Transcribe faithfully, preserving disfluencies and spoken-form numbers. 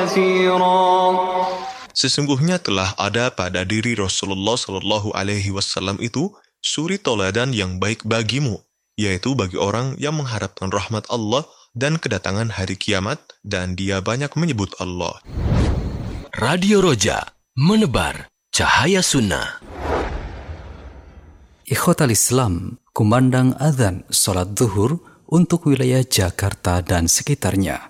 كثيرا. Sesungguhnya telah ada pada diri Rasulullah Shallallahu Alaihi Wasallam itu suri toladan yang baik bagimu, yaitu bagi orang yang mengharapkan rahmat Allah dan kedatangan hari kiamat, dan dia banyak menyebut Allah. Radio Roja, menebar cahaya sunnah. Ikhwatal Islam, kumandang adzan salat zuhur untuk wilayah Jakarta dan sekitarnya.